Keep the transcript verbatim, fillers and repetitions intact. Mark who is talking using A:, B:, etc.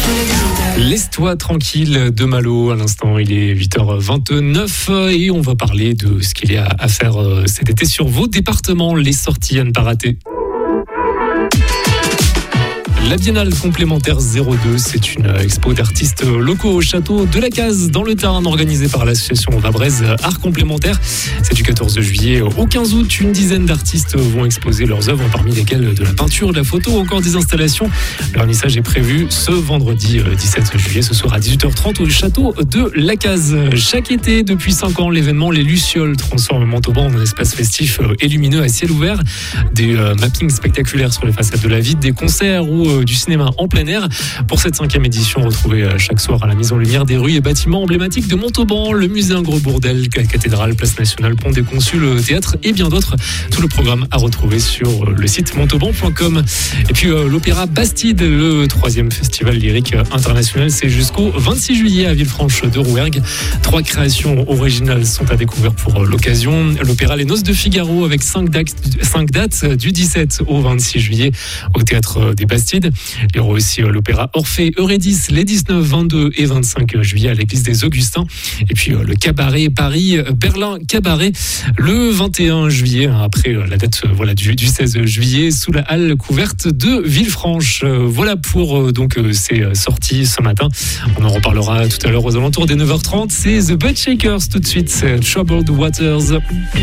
A: Laisse-toi tranquille de Malo. À l'instant, il est huit heures vingt-neuf et on va parler de ce qu'il y a à faire cet été sur vos départements, les sorties à ne pas rater. La Biennale complémentaire zéro deux, c'est une expo d'artistes locaux au château de la Case dans le Tarn, organisée par l'association Vabrez Art Complémentaire. C'est du quatorze juillet au quinze août. Une dizaine d'artistes vont exposer leurs œuvres, parmi lesquelles de la peinture, de la photo ou encore des installations. Le vernissage est prévu ce vendredi dix-sept juillet. Ce soir à dix-huit heures trente au château de la Case. Chaque été, depuis cinq ans, l'événement Les Lucioles transforme Montauban en un espace festif et lumineux à ciel ouvert. Des mappings spectaculaires sur les façades de la ville, des concerts ou du cinéma en plein air. Pour cette cinquième édition, retrouvez chaque soir à la mise en lumière des rues et bâtiments emblématiques de Montauban, le musée Un Gros Bourdel, cathédrale, place nationale, pont des Consuls, théâtre et bien d'autres. Tout le programme à retrouver sur le site montauban point com. Et puis euh, l'Opéra Bastide, le troisième festival lyrique international, c'est jusqu'au vingt-six juillet à Villefranche de Rouergue. Trois créations originales sont à découvrir pour l'occasion. L'opéra Les Noces de Figaro avec cinq dates, cinq dates du dix-sept au vingt-six juillet au Théâtre des Bastides. Il y aura aussi l'opéra Orphée Eurydice les dix-neuf, vingt-deux et vingt-cinq juillet à l'église des Augustins. Et puis le cabaret Paris Berlin Cabaret le vingt et un juillet, après la date voilà, du, du seize juillet, sous la halle couverte de Villefranche. Voilà pour donc ces sorties ce matin. On en reparlera tout à l'heure aux alentours des neuf heures trente. C'est The Butt Shakers tout de suite, Troubled Waters.